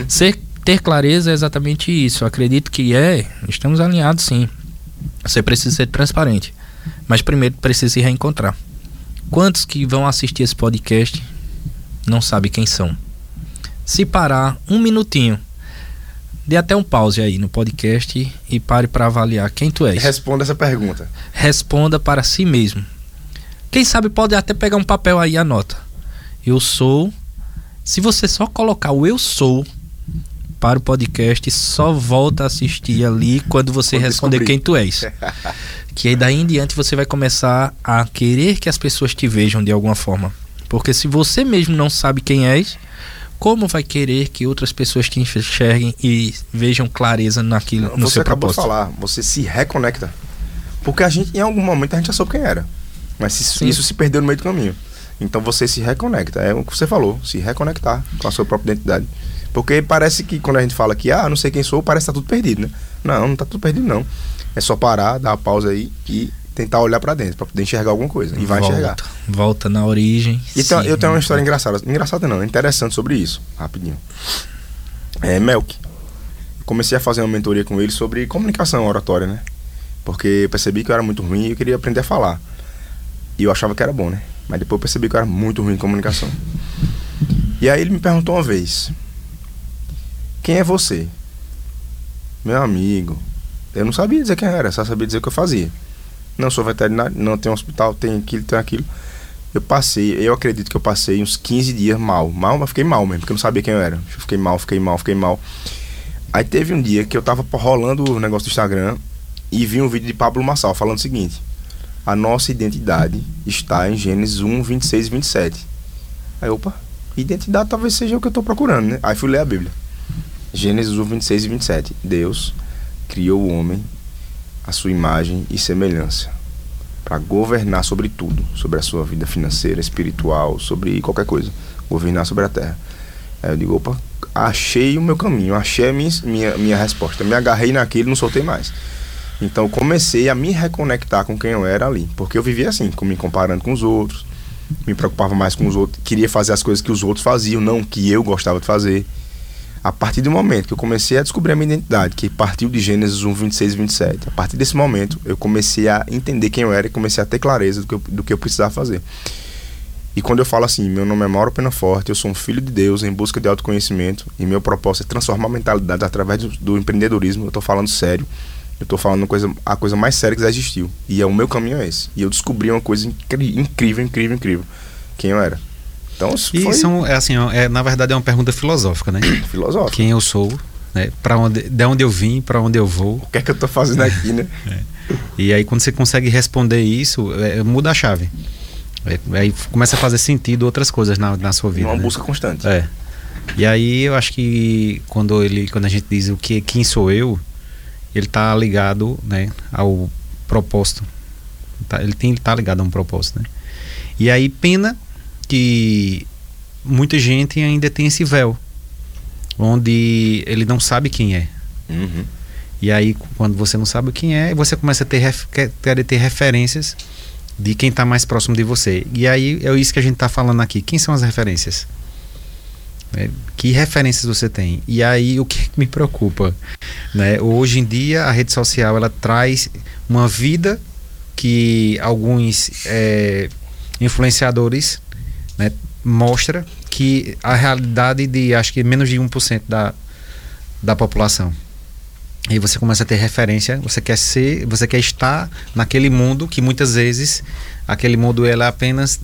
Ter clareza é exatamente isso. Eu acredito que estamos alinhados, sim. Você precisa ser transparente, mas primeiro precisa se reencontrar. Quantos que vão assistir esse podcast não sabem quem são? Se parar um minutinho, dê até um pause aí no podcast e pare para avaliar quem tu és. Responda essa pergunta. Responda para si mesmo. Quem sabe pode até pegar um papel aí e anota. Eu sou. Se você só colocar o eu sou para o podcast, só volta a assistir ali quando você responder quem tu és. Que aí daí em diante você vai começar a querer que as pessoas te vejam de alguma forma. Porque se você mesmo não sabe quem és, como vai querer que outras pessoas te enxerguem e vejam clareza naquilo, no seu propósito? Você acabou de falar, você se reconecta. Porque a gente, em algum momento, a gente já soube quem era. Mas isso se perdeu no meio do caminho. Então você se reconecta. É o que você falou, se reconectar com a sua própria identidade. Porque parece que quando a gente fala que, não sei quem sou, parece que tá tudo perdido, né? Não tá tudo perdido, não. É só parar, dar uma pausa aí e tentar olhar pra dentro, pra poder enxergar alguma coisa. E vai enxergar. Volta na origem. Então, eu tenho uma história engraçada. Engraçada não, interessante sobre isso. Rapidinho. Melk. Comecei a fazer uma mentoria com ele sobre comunicação oratória, né? Porque eu percebi que eu era muito ruim e eu queria aprender a falar. E eu achava que era bom, né? Mas depois eu percebi que eu era muito ruim em comunicação. E aí ele me perguntou uma vez: quem é você? Meu amigo, eu não sabia dizer quem era, só sabia dizer o que eu fazia. Não sou veterinário, não tenho hospital, tem aquilo. Eu acredito que eu passei uns 15 dias mal, mas fiquei mal mesmo, porque eu não sabia quem eu era. Fiquei mal. Aí teve um dia que eu tava rolando o negócio do Instagram e vi um vídeo de Pablo Marçal falando o seguinte: a nossa identidade está em Gênesis 1, 26 e 27. Aí, identidade talvez seja o que eu tô procurando, né? Aí fui ler a Bíblia. Gênesis 1, 26 e 27. Deus criou o homem à sua imagem e semelhança, para governar sobre tudo, sobre a sua vida financeira, espiritual, sobre qualquer coisa, governar sobre a terra. Aí eu digo, achei o meu caminho, achei a minha resposta, me agarrei naquilo e não soltei mais. Então eu comecei a me reconectar com quem eu era ali, porque eu vivia assim, me comparando com os outros, me preocupava mais com os outros, queria fazer as coisas que os outros faziam, não que eu gostava de fazer. A partir do momento que eu comecei a descobrir a minha identidade, que partiu de Gênesis 1, 26 e 27, a partir desse momento eu comecei a entender quem eu era e comecei a ter clareza do que eu precisava fazer. E quando eu falo assim, meu nome é Mauro Penaforte, eu sou um filho de Deus em busca de autoconhecimento e meu propósito é transformar a mentalidade através do empreendedorismo, eu tô falando sério, eu tô falando a coisa mais séria que já existiu. E o meu caminho é esse. E eu descobri uma coisa incrível, quem eu era. Então, na verdade é uma pergunta filosófica, né? Filosófica. Quem eu sou, né? De onde eu vim, para onde eu vou. O que é que eu tô fazendo aqui, né? E aí quando você consegue responder isso, muda a chave. Aí começa a fazer sentido outras coisas na sua vida. Uma busca constante. E aí eu acho que quando a gente diz quem sou eu, ele tá ligado, né, ao propósito. Ele tá ligado a um propósito, né? E aí pena que muita gente ainda tem esse véu, onde ele não sabe quem é. Uhum. E aí, quando você não sabe quem é, você começa a ter referências de quem está mais próximo de você. E aí, é isso que a gente está falando aqui. Quem são as referências? Que referências você tem? E aí, o que me preocupa? Né? Hoje em dia, a rede social, ela traz uma vida que alguns influenciadores, né, mostra que a realidade de acho que menos de 1% da população. E você começa a ter referência, você quer estar naquele mundo que muitas vezes aquele mundo é apenas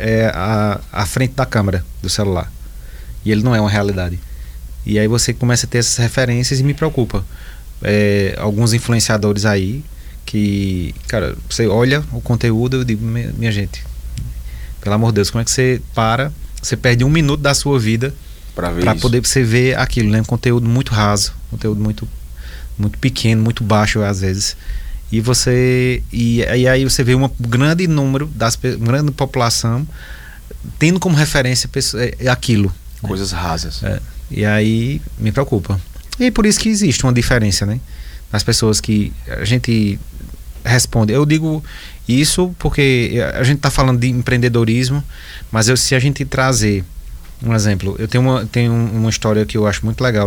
à frente da câmera do celular. E ele não é uma realidade. E aí você começa a ter essas referências e me preocupa. Alguns influenciadores aí que, cara, você olha o conteúdo e eu digo, minha gente, pelo amor de Deus, como é que você perde 1 minuto da sua vida para poder você ver aquilo, né? Um conteúdo muito raso, conteúdo muito pequeno, muito baixo às vezes. E aí você vê um grande número grande população tendo como referência aquilo. Coisas rasas. E aí me preocupa. E é por isso que existe uma diferença, né? As pessoas que a gente responde. Eu digo isso porque a gente está falando de empreendedorismo, mas se a gente trazer um exemplo, eu tenho uma história que eu acho muito legal